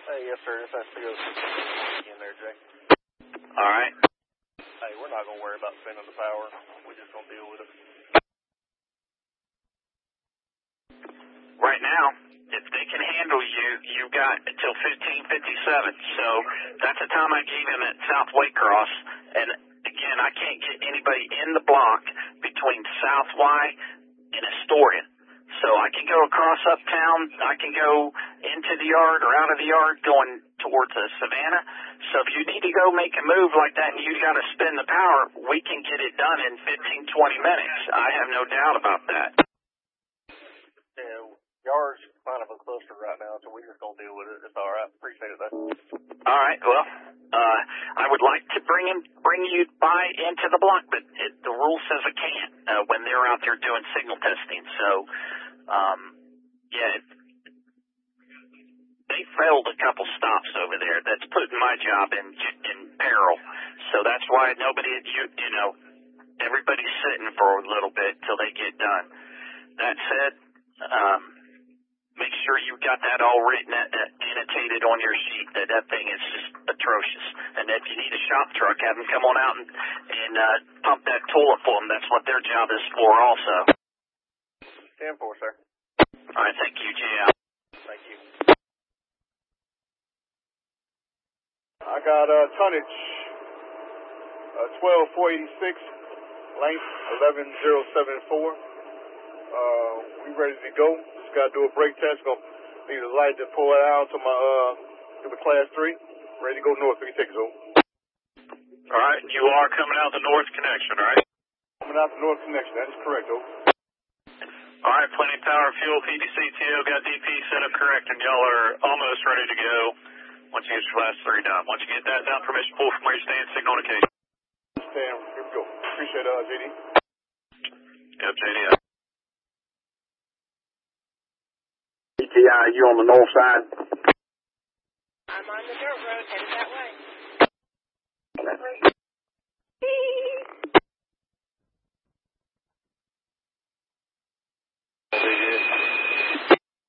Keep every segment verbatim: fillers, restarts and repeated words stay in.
Hey, yes, sir. This has to go in there, Jay. All right. Hey, we're not going to worry about spending the power. We're just going to deal with it. Right now, if they can handle you, you've got until fifteen fifty-seven. So that's the time I gave him at South Waycross. And again, I can't get anybody in the block between South Y and Astoria. So I can go across uptown, I can go into the yard or out of the yard going towards uh, Savannah. So if you need to go make a move like that and you got to spin the power, we can get it done in fifteen, twenty minutes. I have no doubt about that. Yeah, yard's kind of a cluster right now, so we're just going to deal with it. It's all right. Appreciate it, though. All right, well, uh, I would like to bring him, bring you by into the block, but it, the rule says I can't uh, when they're out there doing signal testing. So, um, yeah, they failed a couple stops over there. That's putting my job in in peril. So that's why nobody, you, you know, everybody's sitting for a little bit till they get done. That said, um, make sure you got that all written, uh, annotated on your sheet. That that thing is just atrocious. And if you need a shop truck, have them come on out and, and uh, pump that toilet for them. That's what their job is for also. ten four, sir. All right, thank you, J L. Thank you. I got uh, tonnage uh, twelve four eighty-six, length eleven zero seven four. Uh, we ready to go. Just got to do a brake test. Gonna need a light to pull it out to my uh to the class three. Ready to go north. We can take it over. All right, you are coming out the north connection, all right? Coming out the north connection. That is correct, over. All right, plenty of power, fuel, P D C T O, got D P set up correct, and y'all are almost ready to go once you get your class three done. Once you get that done, permission pull from where you stand, signal indication. Stand. Here we go. Appreciate it, uh, J D. Yep, J D. E T I, you on the north side? I'm on the dirt road, headed that way.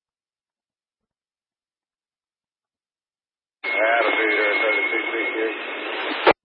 That'll be uh, thirty-six,